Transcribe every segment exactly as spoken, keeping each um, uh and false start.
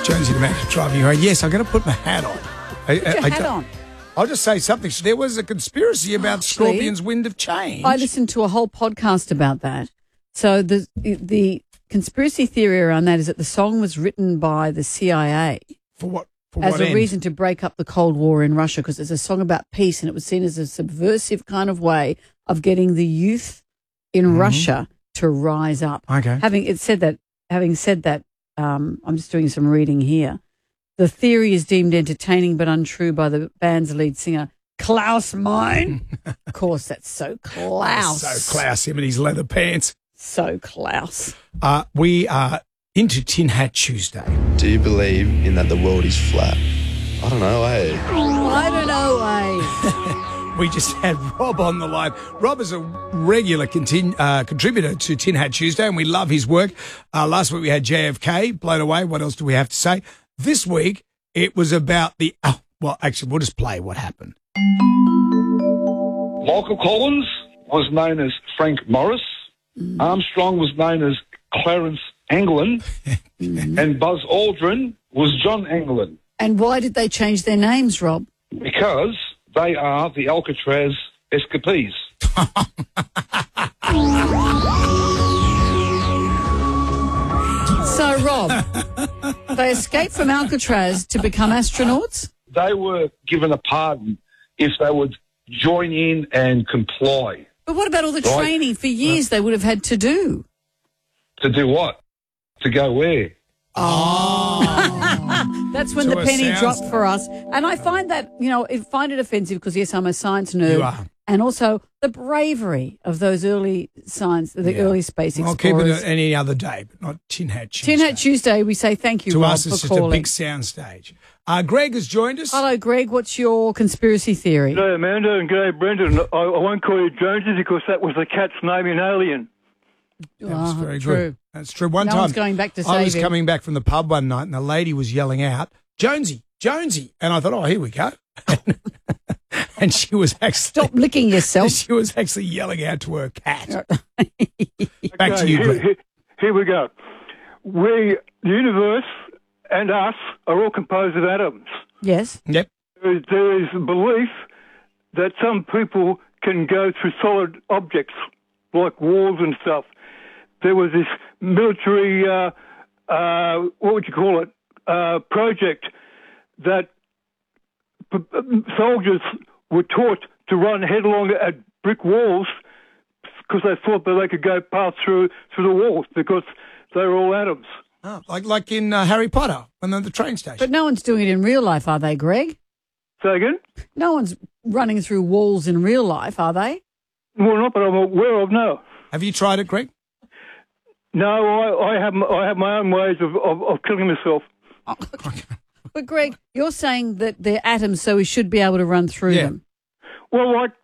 Jonesy the man driving you home. Yes, I'm going to put my hat on. I, Put your I, hat I, on. I'll just say something. There was a conspiracy about Actually, Scorpion's Wind of Change. I listened to a whole podcast about that. So the the conspiracy theory around that is that the song was written by the C I A For what? For as what a end? reason to break up the Cold War in Russia, because it's a song about peace and it was seen as a subversive kind of way of getting the youth in Mm-hmm. Russia to rise up. Okay. Having it said that, having said that, um, I'm just doing some reading here. The theory is deemed entertaining but untrue by the band's lead singer, Klaus Meine. Of course, that's so Klaus. So Klaus, him and his leather pants. So Klaus. Uh, we are into Tin Hat Tuesday. Do you believe in that the world is flat? I don't know, eh? I don't know, eh? We just had Rob on the line. Rob is a regular contin- uh, contributor to Tin Hat Tuesday, and we love his work. Uh, last week we had J F K, blown away. What else do we have to say? This week it was about the... Oh, well, actually, we'll just play what happened. Michael Collins was known as Frank Morris. Mm. Armstrong was known as Clarence Anglin. And Buzz Aldrin was John Anglin, And why did they change their names, Rob? because they are the Alcatraz escapees. So, Rob, they escaped from Alcatraz to become astronauts? They were given a pardon if they would join in and comply. But what about all the Right. training for years they would have had to do? To do what? To go where? That's when To the a penny sound dropped station. for us. And I find that, you know, I find it offensive because, yes, I'm a science nerd. You are. And also the bravery of those early science, the Yeah. early space I'll keep explorers. it any other day, but not Tin Hat Tuesday. Tin Hat Tuesday, we say thank you, To Rob, us, for it's just calling. a big sound stage. Uh, Greg has joined us. Hello, Greg. What's your conspiracy theory? G'day, Amanda, and g'day, Brendan. I, I won't call you Jonesy because that was the cat's name in Alien. That was Oh, very true. good. That's true. One No time, one's going back to I save was him. coming back from the pub one night, and the lady was yelling out, "Jonesy, Jonesy!" And I thought, "Oh, here we go." And she was actually Stop licking yourself. she was actually yelling out to her cat. Back to Okay, you, here, Greg. here, here we go. We, the universe and us are all composed of atoms. Yes. Yep. There is, there is a belief that some people can go through solid objects like walls and stuff. There was this military, uh, uh, what would you call it, uh, project that p- soldiers were taught to run headlong at brick walls because they thought that they could go past through through the walls because they were all atoms. Oh, like like in uh, Harry Potter when they're at the train station. But no one's doing it in real life, are they, Greg? Say again? No one's running through walls in real life, are they? Well, not that I'm aware of, no. Have you tried it, Greg? No, I, I have m- I have my own ways of, of, of killing myself. But, Greg, you're saying that they're atoms, so we should be able to run through Yeah. them. Well, like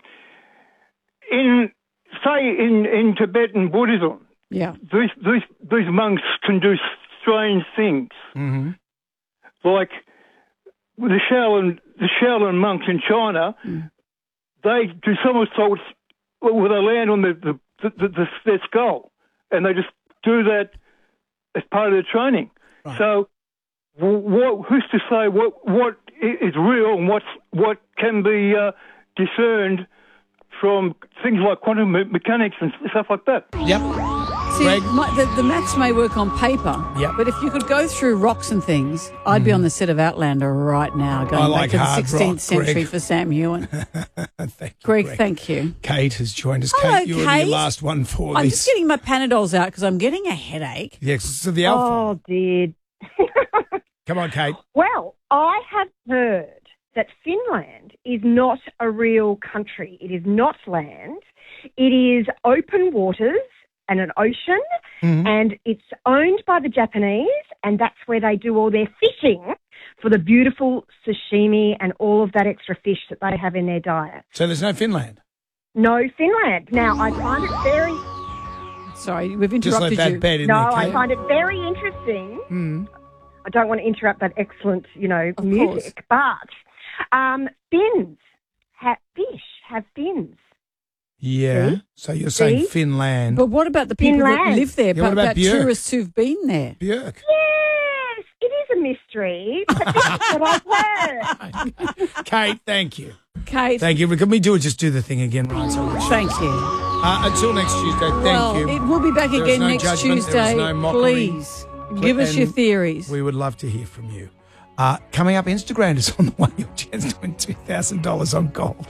in say in, in Tibetan Buddhism, Yeah. these these these monks can do strange things. Mm-hmm. Like the Shaolin the Shaolin monks in China, they do somersaults where they land on the, the, the, the, the their skull, and they just do that as part of their training. Right. So, wh- what who's to say what what i- is real and what's what can be uh, discerned from things like quantum me- mechanics and stuff like that? Yep. See, Greg? my, the, the maths may work on paper, Yep. but if you could go through rocks and things, I'd be on the set of Outlander right now, going I like back to the hard sixteenth rock, century Greg. for Sam Hewen. Thank you, Greg, Greg. thank you. Kate has joined us. Hello, Kate, you're Kate. the last one for I'm this. just getting my Panadols out because I'm getting a headache. Yes, so the alpha. Oh, dear. Come on, Kate. Well, I have heard that Finland is not a real country. It is not land. It is open waters and an ocean, Mhm. and it's owned by the Japanese, and that's where they do all their fishing for the beautiful sashimi and all of that extra fish that they have in their diet. So there's no Finland. No Finland. Now, I find it very... Sorry, we've Just let interrupted that you. bed in No, there, I Kate. find it very interesting. Mm. I don't want to interrupt that excellent, you know, Of music, but um, fins, have fish, have fins. Yeah. See? So you're saying See? Finland. But what about the people that Finland. live there? Yeah, what but about Björk? tourists who've been there? Björk. Yes, it is a mystery, but this is what I've heard. Kate, thank you. Kate, Thank you. Can we do it? Just do the thing again, right? So thank you. uh, until next Tuesday, thank well, you. it will be back There is again no next judgment, there is Tuesday. no mockery. Please give us And your theories. We would love to hear from you. Uh, coming up, Instagram is on the way. Your chance to win two thousand dollars on gold.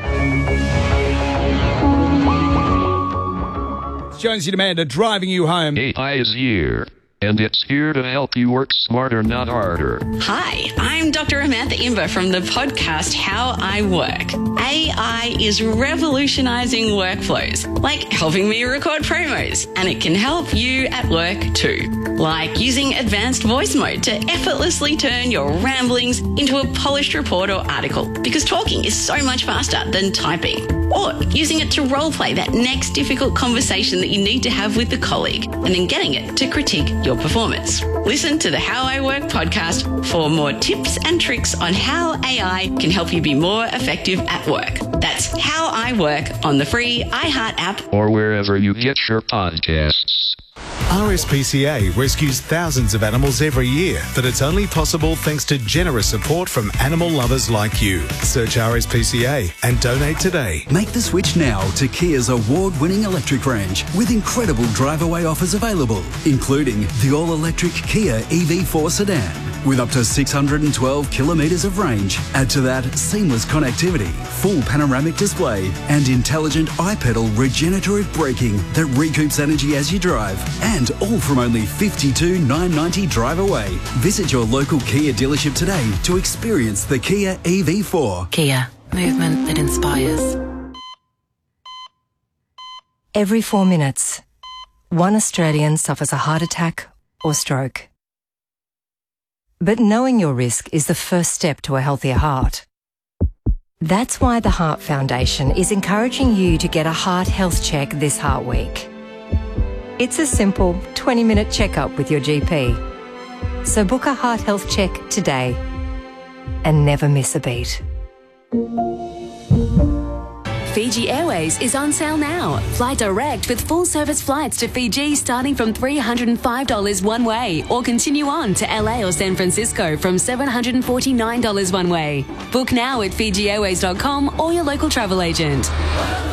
It's Jonesy and Amanda driving you home. A I is here, and it's here to help you work smarter, not harder. Hi, I'm Doctor Amantha Imber from the podcast How I Work. A I is revolutionizing workflows, like helping me record promos, and it can help you at work too. Like using advanced voice mode to effortlessly turn your ramblings into a polished report or article, because talking is so much faster than typing. Or using it to roleplay that next difficult conversation that you need to have with a colleague, and then getting it to critique your performance. Listen to the How I Work podcast for more tips and tricks on how A I can help you be more effective at work. That's How I Work on the free iHeart app Or wherever you get your podcasts. R S P C A rescues thousands of animals every year, but it's only possible thanks to generous support from animal lovers like you. Search R S P C A and donate today. Make the switch now to Kia's award-winning electric range with incredible drive-away offers available, including the all-electric Kia E V four sedan with up to six hundred twelve kilometres of range. Add to that seamless connectivity, full panoramic display, and intelligent iPedal regenerative braking that recoups energy as you drive. And all from only fifty-two thousand nine hundred ninety dollars drive away. Visit your local Kia dealership today to experience the Kia E V four. Kia, movement that inspires. Every four minutes, one Australian suffers a heart attack or stroke. But knowing your risk is the first step to a healthier heart. That's why the Heart Foundation is encouraging you to get a heart health check this Heart Week. It's a simple twenty minute checkup with your G P. So book a heart health check today and never miss a beat. Fiji Airways is on sale now. Fly direct with full service flights to Fiji starting from three hundred five dollars one way, or continue on to L A or San Francisco from seven hundred forty-nine dollars one way. Book now at Fiji Airways dot com or your local travel agent.